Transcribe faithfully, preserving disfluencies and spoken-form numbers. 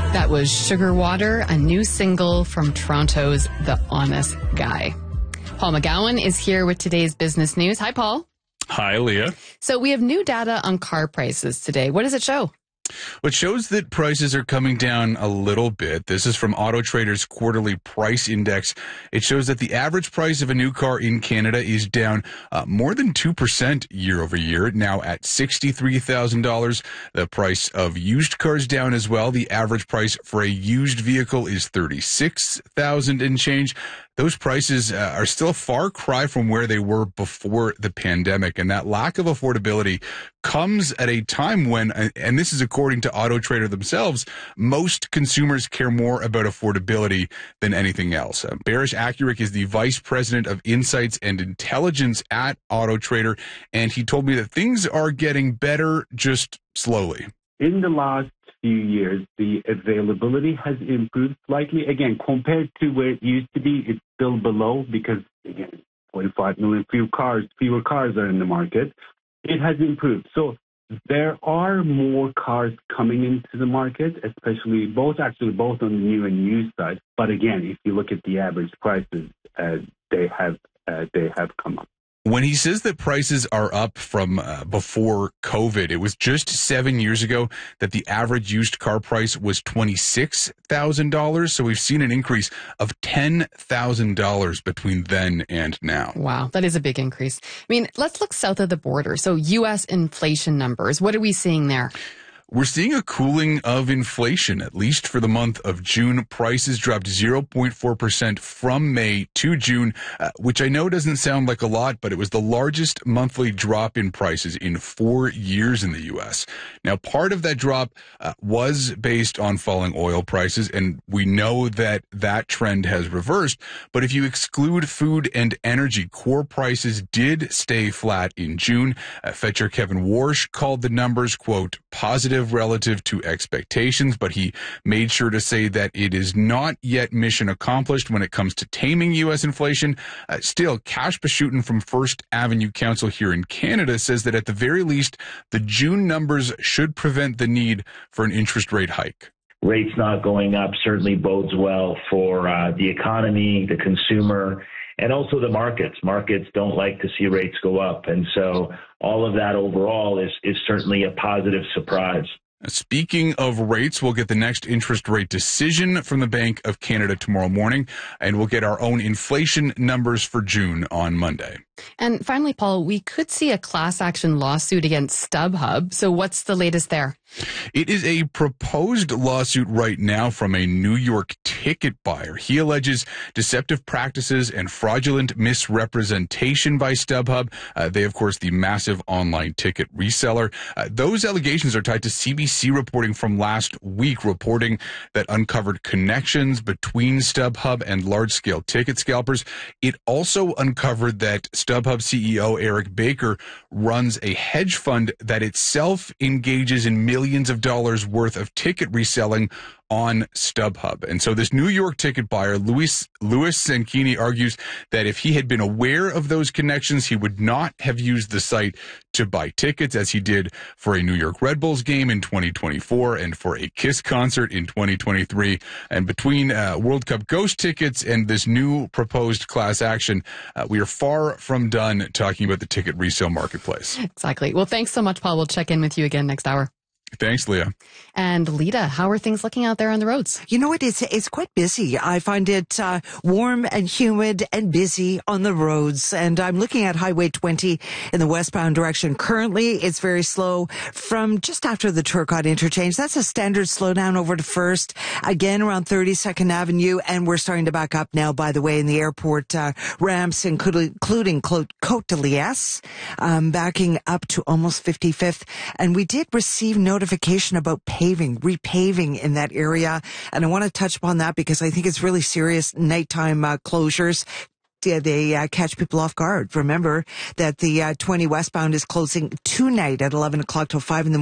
That was Sugar Water, a new single from Toronto's The Honest Guy. Paul McGowan is here with today's business news. Hi, Paul. Hi, Leah. So we have new data on car prices today. What does it show? Which shows that prices are coming down a little bit. This is from Auto Trader's quarterly price index. It shows that the average price of a new car in Canada is down uh, more than two percent year over year, now at sixty-three thousand dollars. The price of used cars down as well. The average price for a used vehicle is thirty-six thousand dollars and change. Those prices uh, are still a far cry from where they were before the pandemic. And that lack of affordability comes at a time when, and this is according to Auto Trader themselves, most consumers care more about affordability than anything else. Uh, Barish Akurik is the Vice President of Insights and Intelligence at Auto Trader, and he told me that things are getting better just slowly. In the last few years, the availability has improved slightly. Again, compared to where it used to be, it's still below because, again, forty-five million fewer cars, fewer cars are in the market. It has improved. So there are more cars coming into the market, especially both, actually both on the new and used side. But again, if you look at the average prices, uh, they have uh, they have come up. When he says that prices are up from uh, before COVID, it was just seven years ago that the average used car price was twenty-six thousand dollars. So we've seen an increase of ten thousand dollars between then and now. Wow, that is a big increase. I mean, let's look south of the border. So U S inflation numbers, what are we seeing there? We're seeing a cooling of inflation, at least for the month of June. Prices dropped zero point four percent from May to June, uh, which I know doesn't sound like a lot, but it was the largest monthly drop in prices in four years in the U S. Now, part of that drop uh, was based on falling oil prices, and we know that that trend has reversed. But if you exclude food and energy, core prices did stay flat in June. Uh, Fetcher Kevin Warsh called the numbers, quote, positive relative to expectations, but he made sure to say that it is not yet mission accomplished when it comes to taming U S inflation. Uh, still, Cash Pashutin from First Avenue Council here in Canada says that at the very least, the June numbers should prevent the need for an interest rate hike. Rates not going up certainly bodes well for uh, the economy, the consumer, and also the markets. Markets don't like to see rates go up. And so all of that overall is, is certainly a positive surprise. Speaking of rates, we'll get the next interest rate decision from the Bank of Canada tomorrow morning, and we'll get our own inflation numbers for June on Monday. And finally, Paul, we could see a class action lawsuit against StubHub. So what's the latest there? It is a proposed lawsuit right now from a New York ticket buyer. He alleges deceptive practices and fraudulent misrepresentation by StubHub. Uh, they, of course, the massive online ticket reseller. Uh, those allegations are tied to C B C reporting from last week, reporting that uncovered connections between StubHub and large-scale ticket scalpers. It also uncovered that StubHub C E O Eric Baker runs a hedge fund that itself engages in millions of dollars worth of ticket reselling on StubHub. And so this New York ticket buyer, Louis, Louis Sanchini, argues that if he had been aware of those connections, he would not have used the site to buy tickets as he did for a New York Red Bulls game in twenty twenty-four and for a KISS concert in twenty twenty-three. And between uh, World Cup ghost tickets and this new proposed class action, uh, we are far from done talking about the ticket resale marketplace. Exactly. Well, thanks so much, Paul. We'll check in with you again next hour. Thanks, Leah. And Lita, how are things looking out there on the roads? You know what? It's it's quite busy. I find it uh, warm and humid and busy on the roads. And I'm looking at Highway twenty in the westbound direction. Currently, it's very slow from just after the Turcotte interchange. That's a standard slowdown over to First. Again, around thirty-second Avenue. And we're starting to back up now, by the way, in the airport uh, ramps, including, including Côte de Liesse, um, backing up to almost fifty-fifth. And we did receive notice notification about paving, repaving in that area. And I want to touch upon that because I think it's really serious nighttime uh, closures. Yeah, they uh, catch people off guard. Remember that the uh, twenty westbound is closing tonight at eleven o'clock till five in the morning.